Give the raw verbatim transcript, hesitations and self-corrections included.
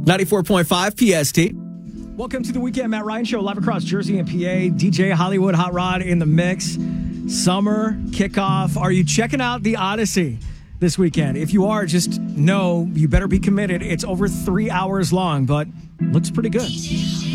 ninety-four point five P S T. Welcome to the Weekend Matt Ryan Show, live across Jersey and P A. D J Hollywood Hot Rod in the mix. Summer kickoff. Are you checking out the Odyssey this weekend? If you are, just know you better be committed. It's over three hours long, but looks pretty good.